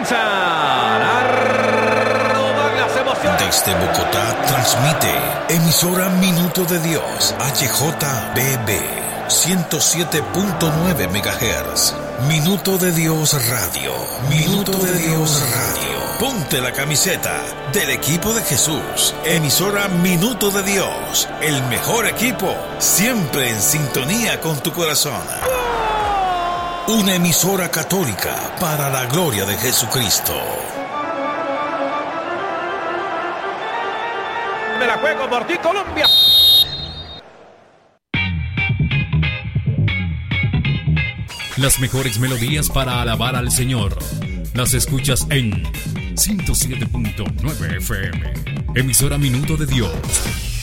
comienzan a robar las emociones. Desde Bogotá transmite emisora Minuto de Dios, HJBB 107.9 MHz. Minuto de Dios Radio. Minuto de Dios Radio. Ponte la camiseta del equipo de Jesús. Emisora Minuto de Dios. El mejor equipo, siempre en sintonía con tu corazón. Una emisora católica para la gloria de Jesucristo. Me la juego por ti, Colombia. Las mejores melodías para alabar al Señor las escuchas en 107.9 FM. Emisora Minuto de Dios.